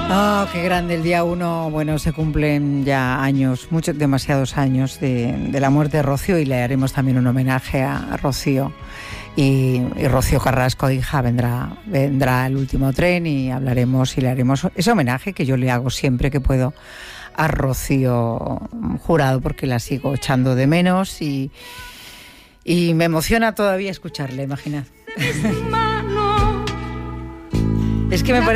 Oh, qué grande, el día 1, bueno, se cumplen ya años, demasiados años de la muerte de Rocío, y le haremos también un homenaje a Rocío. Y Rocío Carrasco, hija, vendrá el último tren y hablaremos y le haremos ese homenaje que yo le hago siempre que puedo a Rocío Jurado, porque la sigo echando de menos y me emociona todavía escucharle, imaginad. Es que me parece